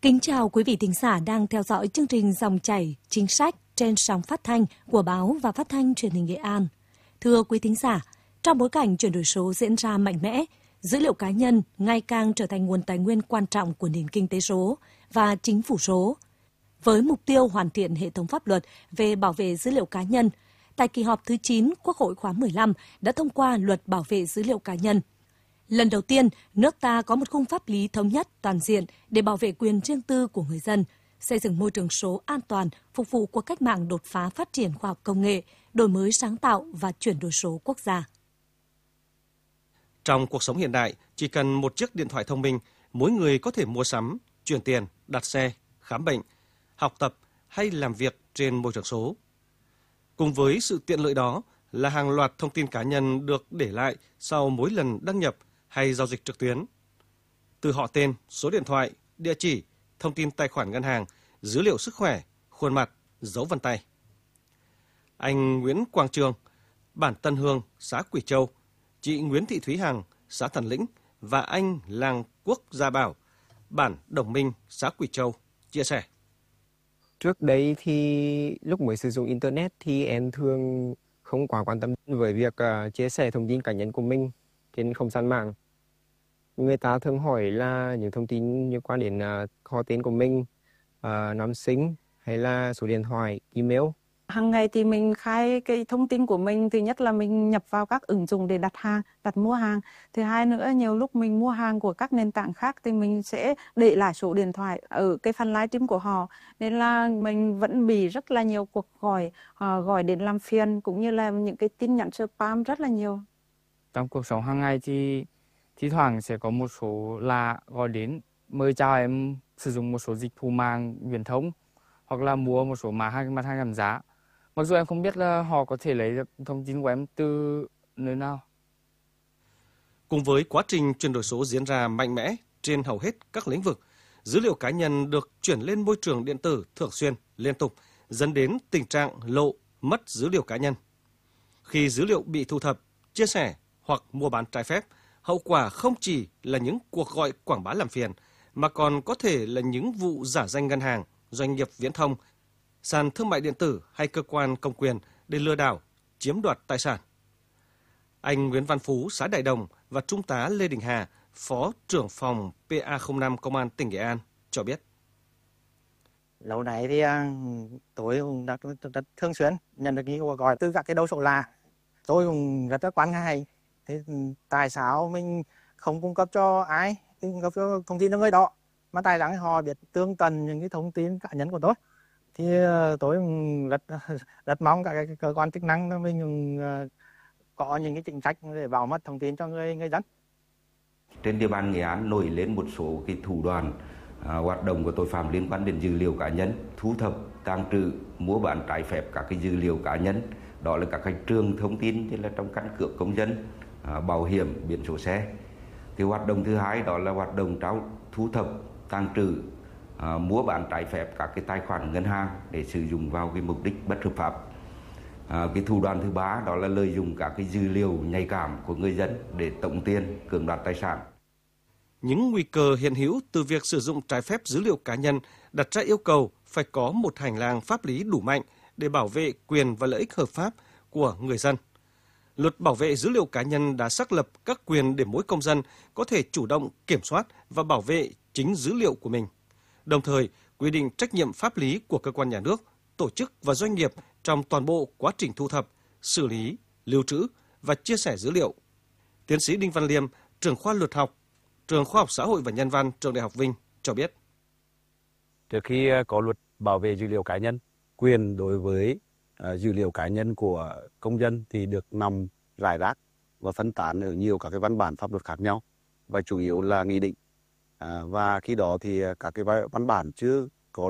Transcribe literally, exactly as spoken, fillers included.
Kính chào quý vị thính giả đang theo dõi chương trình Dòng chảy chính sách trên sóng phát thanh của báo và phát thanh truyền hình Nghệ An. Thưa quý thính giả, trong bối cảnh chuyển đổi số diễn ra mạnh mẽ, dữ liệu cá nhân ngày càng trở thành nguồn tài nguyên quan trọng của nền kinh tế số và chính phủ số. Với mục tiêu hoàn thiện hệ thống pháp luật về bảo vệ dữ liệu cá nhân, tại kỳ họp thứ chín Quốc hội khóa mười lăm đã thông qua Luật Bảo vệ dữ liệu cá nhân. Lần đầu tiên, nước ta có một khung pháp lý thống nhất toàn diện để bảo vệ quyền riêng tư của người dân, xây dựng môi trường số an toàn, phục vụ cuộc cách mạng đột phá phát triển khoa học công nghệ, đổi mới sáng tạo và chuyển đổi số quốc gia. Trong cuộc sống hiện đại, chỉ cần một chiếc điện thoại thông minh, mỗi người có thể mua sắm, chuyển tiền, đặt xe, khám bệnh, học tập hay làm việc trên môi trường số. Cùng với sự tiện lợi đó là hàng loạt thông tin cá nhân được để lại sau mỗi lần đăng nhập hay giao dịch trực tuyến. Từ họ tên, số điện thoại, địa chỉ, thông tin tài khoản ngân hàng, dữ liệu sức khỏe, khuôn mặt, dấu vân tay. Anh Nguyễn Quang Trường, bản Tân Hương, xã Quỳ Châu, chị Nguyễn Thị Thúy Hằng, xã Thần Lĩnh và anh Làng Quốc Gia Bảo, bản Đồng Minh, xã Quỳ Châu, chia sẻ. Trước đây thì lúc mới sử dụng Internet thì em thường không quá quan tâm với việc uh, chia sẻ thông tin cá nhân của mình trên không gian mạng. Người ta thường hỏi là những thông tin liên quan đến uh, họ tên của mình, uh, năm sinh hay là số điện thoại, email. Hàng ngày thì mình khai cái thông tin của mình, thứ nhất là mình nhập vào các ứng dụng để đặt hàng, đặt mua hàng. Thứ hai nữa, nhiều lúc mình mua hàng của các nền tảng khác thì mình sẽ để lại số điện thoại ở cái phần livestream của họ. Nên là mình vẫn bị rất là nhiều cuộc gọi, họ gọi đến làm phiền cũng như là những cái tin nhắn spam rất là nhiều. Trong cuộc sống hàng ngày thì thi thoảng sẽ có một số lạ gọi đến mời chào em sử dụng một số dịch vụ mạng viễn thông hoặc là mua một số mặt hàng mặt hàng giảm giá. Mặc dù em không biết là họ có thể lấy được thông tin của em từ nơi nào. Cùng với quá trình chuyển đổi số diễn ra mạnh mẽ trên hầu hết các lĩnh vực, dữ liệu cá nhân được chuyển lên môi trường điện tử thường xuyên, liên tục, dẫn đến tình trạng lộ, mất dữ liệu cá nhân. Khi dữ liệu bị thu thập, chia sẻ hoặc mua bán trái phép, hậu quả không chỉ là những cuộc gọi quảng bá làm phiền, mà còn có thể là những vụ giả danh ngân hàng, doanh nghiệp viễn thông, sàn thương mại điện tử hay cơ quan công quyền để lừa đảo, chiếm đoạt tài sản. Anh Nguyễn Văn Phú, xã Đại Đồng và Trung tá Lê Đình Hà, Phó trưởng phòng P A không năm Công an tỉnh Nghệ An cho biết. Lâu nay thì tôi cũng đã rất thường xuyên nhận được những cuộc gọi từ các cái đầu số lạ. Tôi cũng rất là quan ngại. Thế tại sao mình không cung cấp cho ai, cung cấp cho thông tin cho người đó, mà tại sao họ biết tương tận những cái thông tin cá nhân của tôi? Thì tôi rất rất mong các cái cơ quan chức năng mình có những cái chính sách để bảo mật thông tin cho người người dân. Trên địa bàn Nghệ An nổi lên một số cái thủ đoạn à, hoạt động của tội phạm liên quan đến dữ liệu cá nhân, thu thập, tàng trữ, mua bán trái phép các cái dữ liệu cá nhân, đó là các cái trường thông tin như là trong căn cước công dân, à, bảo hiểm, biển số xe. Cái hoạt động thứ hai đó là hoạt động trao thu thập, tàng trữ, à, mua bán trái phép các cái tài khoản ngân hàng để sử dụng vào cái mục đích bất hợp pháp. À, cái thủ đoạn thứ ba đó là lợi dụng các cái dữ liệu nhạy cảm của người dân để tống tiền, cưỡng đoạt tài sản. Những nguy cơ hiện hữu từ việc sử dụng trái phép dữ liệu cá nhân đặt ra yêu cầu phải có một hành lang pháp lý đủ mạnh để bảo vệ quyền và lợi ích hợp pháp của người dân. Luật bảo vệ dữ liệu cá nhân đã xác lập các quyền để mỗi công dân có thể chủ động kiểm soát và bảo vệ chính dữ liệu của mình. Đồng thời, quy định trách nhiệm pháp lý của cơ quan nhà nước, tổ chức và doanh nghiệp trong toàn bộ quá trình thu thập, xử lý, lưu trữ và chia sẻ dữ liệu. Tiến sĩ Đinh Văn Liêm, trưởng khoa luật học, trường Khoa học Xã hội và Nhân văn, Trường Đại học Vinh cho biết. Trước khi có luật bảo vệ dữ liệu cá nhân, quyền đối với uh, dữ liệu cá nhân của công dân thì được nằm rải rác và phân tán ở nhiều các cái văn bản pháp luật khác nhau và chủ yếu là nghị định. À, và khi đó thì các cái văn bản chưa